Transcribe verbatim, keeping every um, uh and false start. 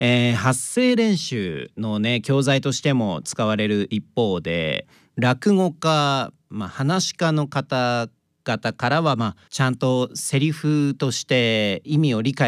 えー発声練習のね教材としても使われる一方で、落語家、まあ、話し家の方々からは、まあ、ちゃんとセリフとして意味を理解